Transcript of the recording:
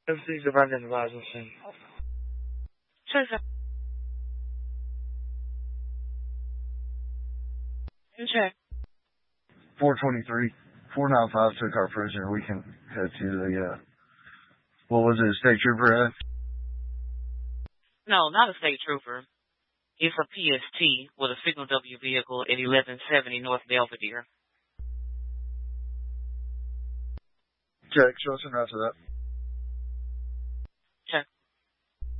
MC Survivor Advisor soon. Check. Check. 423. 495 took our prisoner. We can head to the, what was it, state trooper? No, not a state trooper. It's a PST with a Signal W vehicle at 1170 North Belvedere. Check. Show us in route to that.